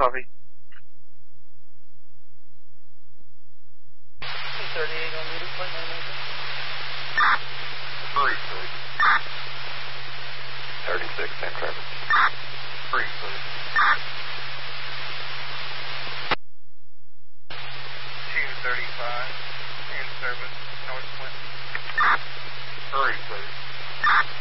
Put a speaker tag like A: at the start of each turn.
A: copy.
B: 238 on duty, point 9
C: 36, 10 traffic.